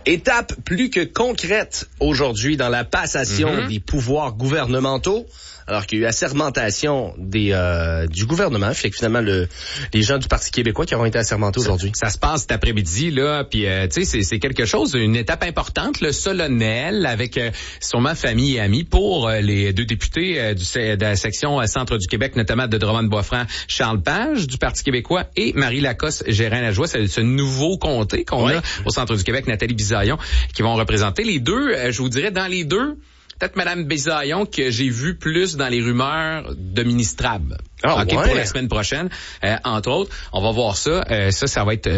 Étape plus que concrète aujourd'hui dans la passation des pouvoirs gouvernementaux, alors qu'il y a eu assermentation du gouvernement. Fait que finalement, les gens du Parti québécois qui auront été assermentés aujourd'hui. Ça se passe cet après-midi, là, puis tu sais, c'est quelque chose, une étape importante, le solennel, avec sûrement famille et amis pour les deux députés de la section centre du Québec, notamment de Drummond-Boisfranc, Charles Page du Parti québécois et Marie Lacoste Gérin-Lajoie. C'est ce nouveau comté qu'on a au centre du Québec, Nathalie Bisaillon, qui vont représenter les deux. Je vous dirais, dans les deux, peut-être Mme Bisaillon que j'ai vu plus dans les rumeurs de ministrables. Pour la semaine prochaine, entre autres. On va voir ça. Ça va être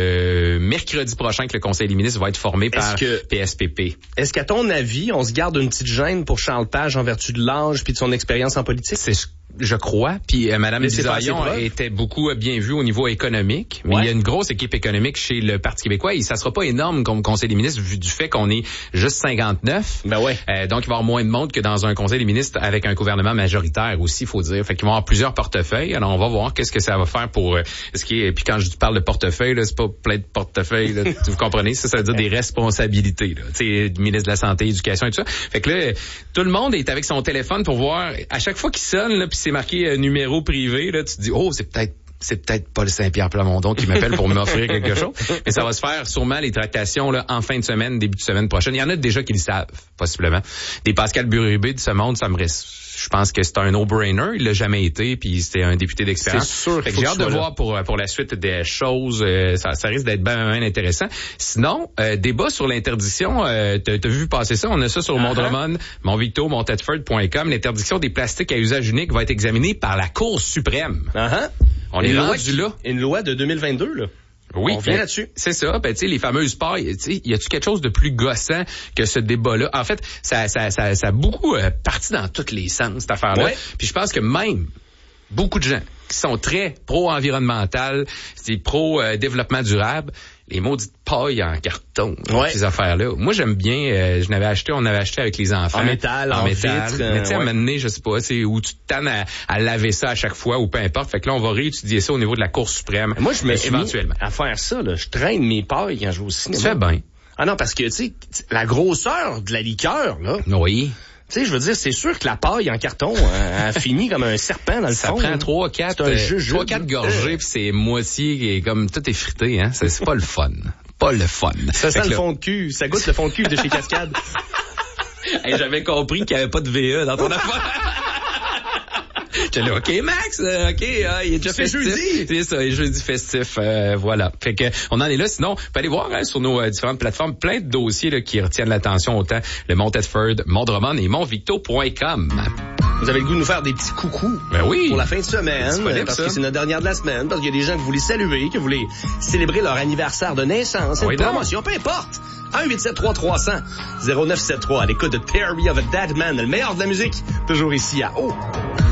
le mercredi prochain que le Conseil des ministres va être formé par PSPP. Est-ce qu'à ton avis, on se garde une petite gêne pour Charles Page en vertu de l'âge puis de son expérience en politique? Je crois. Puis Mme Bisaillon était beaucoup bien vue au niveau économique. Mais il y a une grosse équipe économique chez le Parti québécois et ça sera pas énorme comme Conseil des ministres vu du fait qu'on est juste 59. Ben ouais. Donc, il va y avoir moins de monde que dans un Conseil des ministres avec un gouvernement majoritaire aussi, il faut dire. Fait qu'ils vont avoir plusieurs portefeuilles. Alors, on va voir qu'est-ce que ça va faire pour puis quand je parle de portefeuille, là, c'est pas plein de portefeuilles, là, vous comprenez? Ça veut dire des responsabilités, là. Tu sais, ministre de la Santé, éducation et tout ça. Fait que là, tout le monde est avec son téléphone pour voir, à chaque fois qu'il sonne, là, puis c'est marqué numéro privé, là, tu te dis, c'est peut-être Paul Saint-Pierre Plamondon qui m'appelle pour m'offrir quelque chose. Mais ça va se faire sûrement les tractations là, en fin de semaine, début de semaine prochaine. Il y en a déjà qui le savent, possiblement. Des Pascal Burubé de ce monde, je pense que c'est un no-brainer. Il l'a jamais été, puis c'était un député d'expérience. C'est sûr. Fait que j'ai hâte de voir pour la suite des choses. Ça risque d'être bien intéressant. Sinon, débat sur l'interdiction. T'as vu passer ça? On a ça sur mon Drummond, monvicto-montedford.com. L'interdiction des plastiques à usage unique va être examinée par la Cour suprême. On est rendu là. Une loi de 2022, là. Oui, on vient là-dessus. C'est ça. Ben, tu sais, les fameuses pailles, tu sais, y a-tu quelque chose de plus gossant que ce débat-là? En fait, ça a beaucoup parti dans tous les sens, cette affaire-là. Ouais. Puis je pense que même beaucoup de gens qui sont très pro-environnemental, pro-développement durable, les maudites pailles en carton, ces affaires-là. Moi, j'aime bien, on avait acheté avec les enfants. En métal, en vitre. Mais tu sais, à un moment donné, je sais pas, c'est où tu te tannes à laver ça à chaque fois ou peu importe. Fait que là, on va réétudier ça au niveau de la Cour suprême. Moi, je me suis éventuellement à faire ça, là. Je traîne mes pailles quand je vais au cinéma. Tu fais bien. Ah non, parce que, tu sais, la grosseur de la liqueur, là. Oui. Tu sais, je veux dire, c'est sûr que la paille en carton a fini comme un serpent dans le fond. Ça prend 3-4 gorgées puis c'est moitié et comme tout est frité, hein. C'est pas le fun. Pas le fun. Ça sent le fond de cul. Ça goûte le fond de cul de chez Cascade. Hey, j'avais compris qu'il n'y avait pas de VE dans ton affaire. J'étais là, OK, Max, OK, il est déjà festif. Jeudi. C'est ça, il est jeudi festif, voilà. Fait que, on en est là. Sinon, vous pouvez aller voir sur nos différentes plateformes plein de dossiers là, qui retiennent l'attention autant le Mont-Tedford, Mont-Drummond et montvicto.com. Vous avez le goût de nous faire des petits coucous. Ben oui. Pour la fin de semaine. Parce que c'est notre dernière de la semaine. Parce qu'il y a des gens que vous voulez saluer, que vous voulez célébrer leur anniversaire de naissance. Une promotion, peu importe. 1-873-300-0973 à l'écoute de Theory of a Dead Man. Le meilleur de la musique. Toujours ici à